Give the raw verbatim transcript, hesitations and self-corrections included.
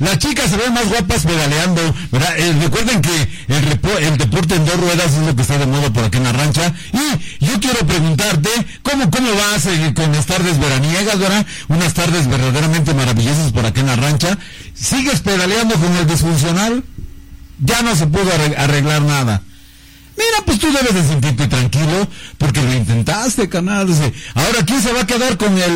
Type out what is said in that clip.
Las chicas se ven más guapas pedaleando, ¿verdad? Eh, recuerden que el, repo, el deporte en dos ruedas es lo que está de moda por aquí en la rancha. Y yo quiero preguntarte, ¿cómo, cómo vas eh, con las tardes veraniegas, verdad? Unas tardes verdaderamente maravillosas por aquí en la rancha. ¿Sigues pedaleando con el disfuncional? Ya no se pudo arreglar nada. Mira, pues tú debes de sentirte tranquilo, porque lo intentaste, canal. Ahora, ¿quién se va a quedar con el